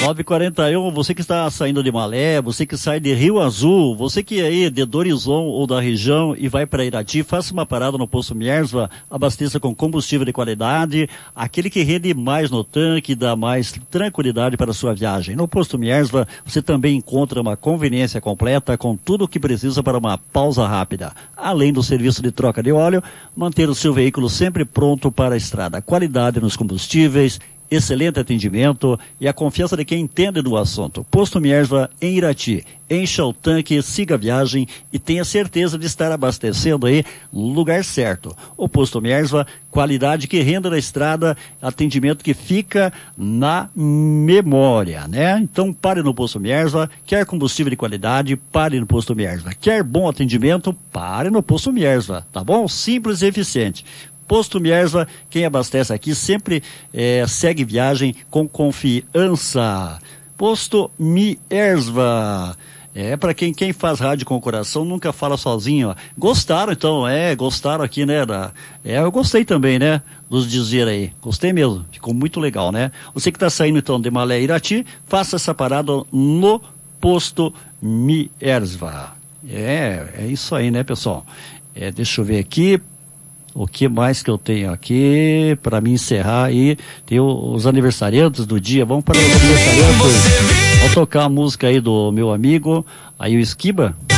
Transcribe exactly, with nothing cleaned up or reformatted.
nove e quarenta e um, você que está saindo de Malé, você que sai de Rio Azul, você que é aí de Dorizon ou da região e vai para Irati, faça uma parada no posto Miersva, abasteça com combustível de qualidade, aquele que rende mais no tanque, dá mais tranquilidade para a sua viagem. No posto Miersva, você também encontra uma conveniência completa com tudo o que precisa para uma pausa rápida. Além do serviço de troca de óleo, manter o seu veículo sempre pronto para a estrada. Qualidade nos combustíveis, excelente atendimento e a confiança de quem entende do assunto. Posto Miersva em Irati. Encha o tanque, siga a viagem e tenha certeza de estar abastecendo aí no lugar certo. O Posto Miersva, qualidade que renda na estrada, atendimento que fica na memória, né? Então pare no Posto Miersva, quer combustível de qualidade, pare no Posto Miersva. Quer bom atendimento, pare no Posto Miersva, tá bom? Simples e eficiente. Posto Miersva, quem abastece aqui sempre é, segue viagem com confiança. Posto Miersva. É, para quem, quem faz rádio com o coração nunca fala sozinho, ó. Gostaram então, é, gostaram aqui, né, da, é, eu gostei também, né, dos dizer aí, gostei mesmo, ficou muito legal, né. Você que está saindo então de Malé Irati, faça essa parada no Posto Miersva. É, é isso aí, né, pessoal. É, deixa eu ver aqui. O que mais que eu tenho aqui para me encerrar aí? Tem o, os aniversariantes do dia. Vamos para os aniversariantes. Vou tocar a música aí do meu amigo, aí o Esquiba.